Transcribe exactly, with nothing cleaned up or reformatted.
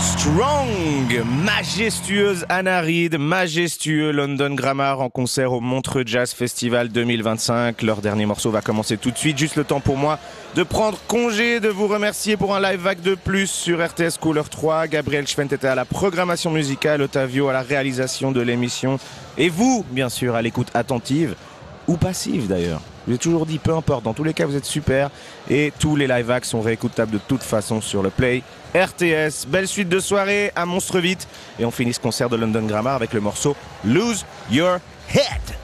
Strong, majestueuse Anna Reid, majestueux London Grammar en concert au Montreux Jazz Festival deux mille vingt-cinq. Leur dernier morceau va commencer tout de suite. Juste le temps pour moi de prendre congé, de vous remercier pour un live vague de plus sur R T S Couleur trois. Gabriel Schwent était à la programmation musicale, Otavio à la réalisation de l'émission. Et vous, bien sûr, à l'écoute attentive ou passive d'ailleurs. Je vous ai toujours dit, peu importe, dans tous les cas vous êtes super. Et tous les live acts sont réécoutables de toute façon sur le Play R T S. Belle suite de soirée, à monstre vite. Et on finit ce concert de London Grammar avec le morceau Lose Your Head.